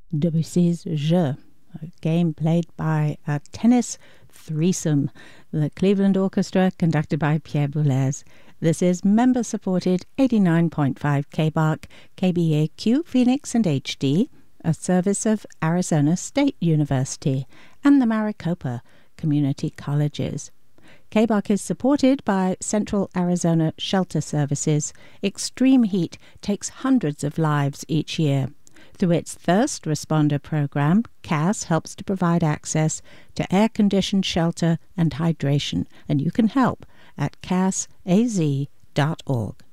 Debussy's Jeu, a game played by a tennis threesome. The Cleveland Orchestra, conducted by Pierre Boulez. This is member-supported 89.5 KBARC, KBAQ, Phoenix and HD, a service of Arizona State University and the Maricopa Community Colleges. KBARC is supported by Central Arizona Shelter Services. Extreme heat takes hundreds of lives each year. Through its First Responder program, CAS helps to provide access to air-conditioned shelter and hydration, and you can help at casaz.org.